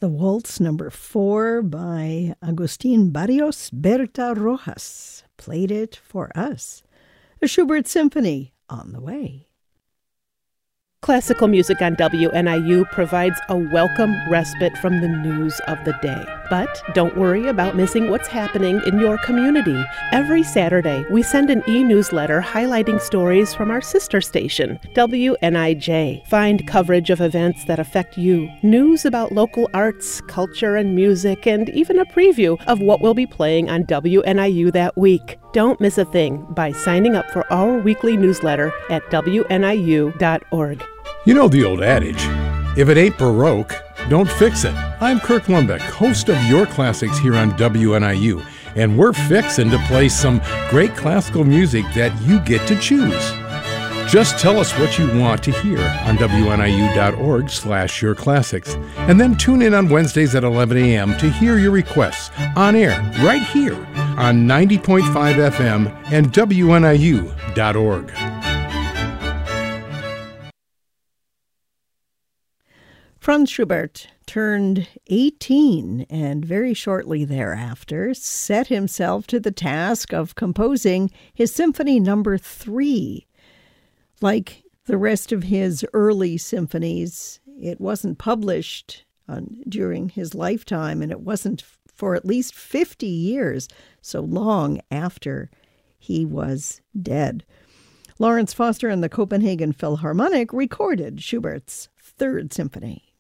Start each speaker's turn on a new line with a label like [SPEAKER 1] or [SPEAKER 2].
[SPEAKER 1] The Waltz number 4 by Agustin Barrios Berta Rojas played it for us. A Schubert Symphony on the way.
[SPEAKER 2] Classical music on WNIU provides a welcome respite from the news of the day. But don't worry about missing what's happening in your community. Every Saturday, we send an e-newsletter highlighting stories from our sister station, WNIJ. Find coverage of events that affect you, news about local arts, culture, and music, and even a preview of what will be playing on WNIU that week. Don't miss a thing by signing up for our weekly newsletter at WNIU.org.
[SPEAKER 3] You know the old adage, if it ain't Baroque, don't fix it. I'm Kirk Lumbeck, host of Your Classics here on WNIU, and we're fixing to play some great classical music that you get to choose. Just tell us what you want to hear on WNIU.org/yourclassics, and then tune in on Wednesdays at 11 a.m. to hear your requests on air right here on 90.5 FM and WNIU.org.
[SPEAKER 1] Franz Schubert turned 18 and very shortly thereafter set himself to the task of composing his Symphony Number 3. Like the rest of his early symphonies, it wasn't published during his lifetime, and it wasn't for at least 50 years, so long after he was dead. Lawrence Foster and the Copenhagen Philharmonic recorded Schubert's Third Symphony.